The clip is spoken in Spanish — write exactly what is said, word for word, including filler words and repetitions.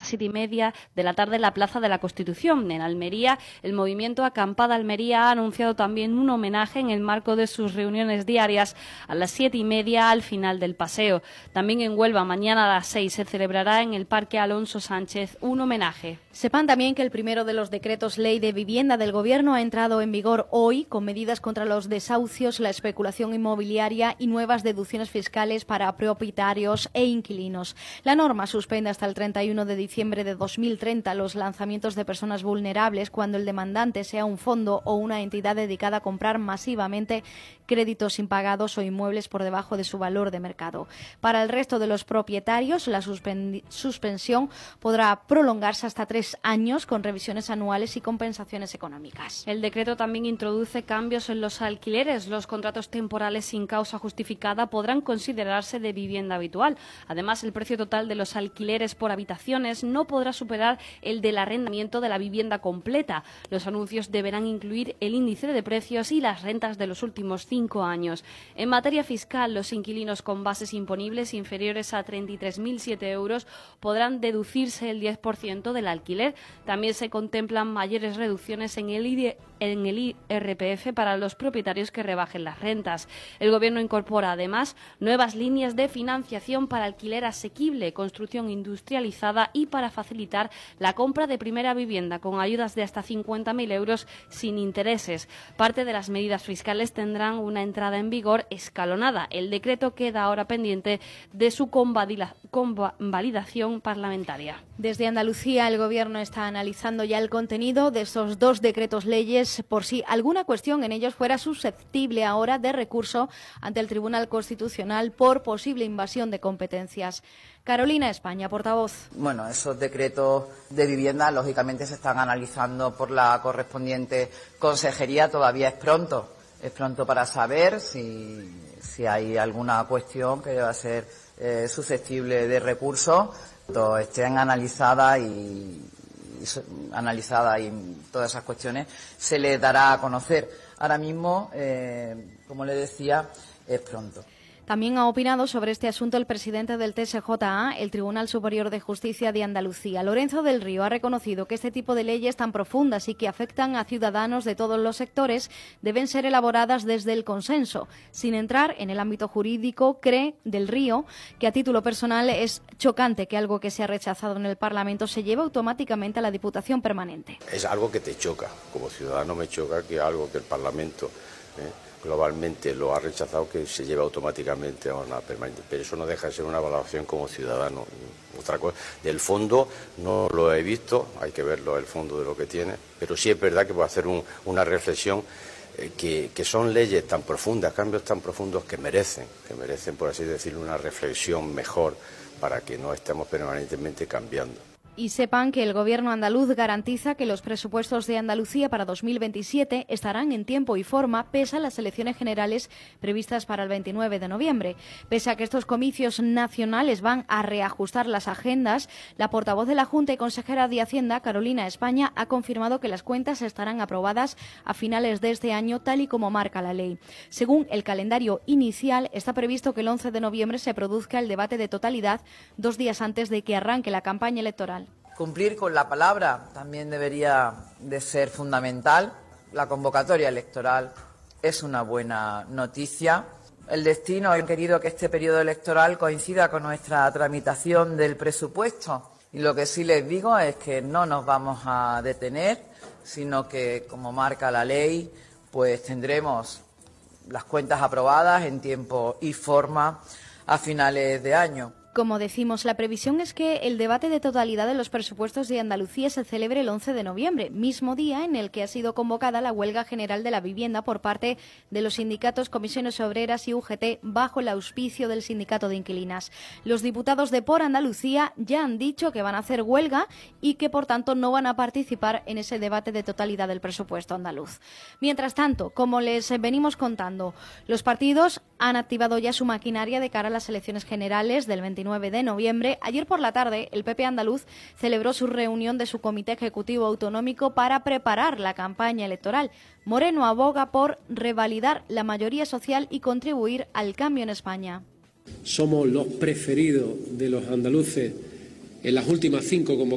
siete y media de la tarde en la Plaza de la Constitución. En Almería, el movimiento Acampada Almería ha anunciado también un homenaje en el marco de sus reuniones diarias a las siete y media al final del paseo. También en Huelva, mañana a las seis, se celebrará en el Parque Alonso Sánchez un homenaje. Sepan también que el primero de los decretos ley de vivienda del Gobierno ha entrado en vigor hoy, con medidas contra los desahucios, la especulación inmobiliaria y nuevas deducciones fiscales para propietarios e inquilinos. La norma suspende hasta el treinta y uno de diciembre de dos mil treinta los lanzamientos de personas vulnerables cuando el demandante sea un fondo o una entidad dedicada a comprar masivamente créditos impagados o inmuebles por debajo de su valor de mercado. Para el resto de los propietarios, la suspensión podrá prolongarse hasta tres años con revisiones anuales y compensaciones económicas. El decreto también introduce cambios en los alquileres. Los contratos temporales sin causa justificada podrán considerarse de vivienda habitual. Además, el precio total de los alquileres por habitaciones no podrá superar el del arrendamiento de la vivienda completa. Los anuncios deberán incluir el índice de precios y las rentas de los últimos cinco años. En materia fiscal, los inquilinos con bases imponibles inferiores a treinta y tres mil siete euros podrán deducirse el diez por ciento del alquiler. También se contemplan mayores reducciones en el I R P F para los propietarios que rebajen las rentas. El Gobierno incorpora además nuevas líneas de financiación para alquiler asequible, construcción industrializada y para facilitar la compra de primera vivienda con ayudas de hasta cincuenta mil euros sin intereses. Parte de las medidas fiscales tendrán una entrada en vigor escalonada. El decreto queda ahora pendiente de su convalidación parlamentaria. Desde Andalucía, el Gobierno está analizando ya el contenido de esos dos decretos leyes por si alguna cuestión en ellos fuera susceptible ahora de recurso ante el Tribunal Constitucional por posible invasión de competencias. Carolina España, portavoz. Bueno, esos decretos de vivienda lógicamente se están analizando por la correspondiente consejería. Todavía es pronto, es pronto para saber si, si hay alguna cuestión que va a ser eh, susceptible de recurso. Todo estén analizadas y analizada y todas esas cuestiones se les dará a conocer. Ahora mismo, eh, como le decía, es pronto. También ha opinado sobre este asunto el presidente del T S J A, el Tribunal Superior de Justicia de Andalucía. Lorenzo del Río ha reconocido que este tipo de leyes tan profundas y que afectan a ciudadanos de todos los sectores deben ser elaboradas desde el consenso. Sin entrar en el ámbito jurídico, cree del Río que a título personal es chocante que algo que se ha rechazado en el Parlamento se lleve automáticamente a la Diputación Permanente. Es algo que te choca. Como ciudadano me choca que algo que el Parlamento eh, globalmente lo ha rechazado, que se lleva automáticamente a una permanente, pero eso no deja de ser una valoración como ciudadano. Otra cosa, del fondo no lo he visto, hay que verlo el fondo de lo que tiene, pero sí es verdad que puedo hacer un, una reflexión eh, que, que son leyes tan profundas, cambios tan profundos que merecen, que merecen, por así decirlo, una reflexión mejor para que no estemos permanentemente cambiando. Y sepan que el Gobierno andaluz garantiza que los presupuestos de Andalucía para dos mil veintisiete estarán en tiempo y forma pese a las elecciones generales previstas para el veintinueve de noviembre. Pese a que estos comicios nacionales van a reajustar las agendas, la portavoz de la Junta y consejera de Hacienda, Carolina España, ha confirmado que las cuentas estarán aprobadas a finales de este año, tal y como marca la ley. Según el calendario inicial, está previsto que el once de noviembre se produzca el debate de totalidad, dos días antes de que arranque la campaña electoral. Cumplir con la palabra también debería de ser fundamental. La convocatoria electoral es una buena noticia. El destino ha querido que este periodo electoral coincida con nuestra tramitación del presupuesto. Y lo que sí les digo es que no nos vamos a detener, sino que, como marca la ley, pues tendremos las cuentas aprobadas en tiempo y forma a finales de año. Como decimos, la previsión es que el debate de totalidad de los presupuestos de Andalucía se celebre el once de noviembre, mismo día en el que ha sido convocada la huelga general de la vivienda por parte de los sindicatos Comisiones Obreras y U G T bajo el auspicio del Sindicato de Inquilinas. Los diputados de Por Andalucía ya han dicho que van a hacer huelga y que, por tanto, no van a participar en ese debate de totalidad del presupuesto andaluz. Mientras tanto, como les venimos contando, los partidos han activado ya su maquinaria de cara a las elecciones generales del veintinueve de noviembre. Ayer por la tarde, el P P andaluz celebró su reunión de su Comité Ejecutivo Autonómico para preparar la campaña electoral. Moreno aboga por revalidar la mayoría social y contribuir al cambio en España. Somos los preferidos de los andaluces en las últimas cinco convocatorias.